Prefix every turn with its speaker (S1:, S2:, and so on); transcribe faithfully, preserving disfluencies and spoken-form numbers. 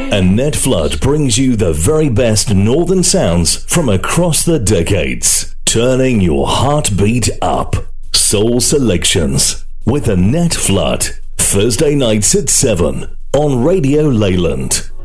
S1: Annette Flood brings you the very best northern sounds from across the decades, turning your heartbeat up. Soul Selections with Annette Flood, Thursday nights at seven on Radio Leyland.